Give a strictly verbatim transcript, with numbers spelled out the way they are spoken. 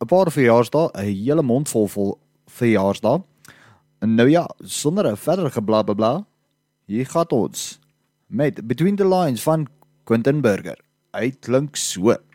paar verjaarsdae, 'n hele mond vol vol verjaarsdae. En nou ja, sonder 'n verdere geblablabla, hier gaan ons met Between the Lines van Quentin Burger. Hy klink so.